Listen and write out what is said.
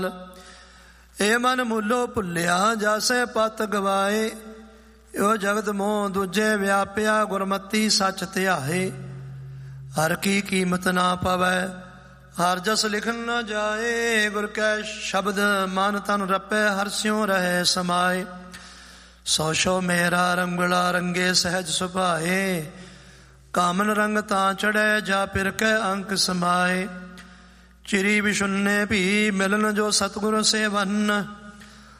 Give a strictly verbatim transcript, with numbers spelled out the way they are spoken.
ਏ ਮਨ ਮੂਲੋ ਭੁੱਲਿਆ ਜਾਸੈ ਪਤ ਗਵਾਏ, ਓ ਜਗਤ ਮੋਹ ਦੂਜੇ ਵਿਆਪਿਆ ਗੁਰਮਤੀ ਸੱਚ ਧਿਆਏ। ਹਰ ਕੀ ਕੀਮਤ ਨਾ ਪਵੈ ਹਰ ਜਸ ਲਿਖਨ ਨਾ ਜਾਏ, ਗੁਰ ਕੈ ਸ਼ਬਦ ਮਨ ਤਨ ਰਪੈ ਹਰ ਸਿਉ ਰਹੇ ਸਮਾਏ। ਸੋ ਸ਼ੋ ਮੇਰਾ ਰੰਗਲਾ ਰੰਗੇ ਸਹਿਜ ਸੁਭਾਏ, ਕਾਮਨ ਰੰਗ ਤਾਂ ਚੜ੍ਹੈ ਜਾ ਪਿਰ ਕੈ ਅੰਕ ਸਮਾਏ। ਚਿਰੀ ਵਿਸ਼ੁੰਨੇ ਭੀ ਮਿਲਨ ਜੋ ਸਤਿਗੁਰ ਸੇਵਨ,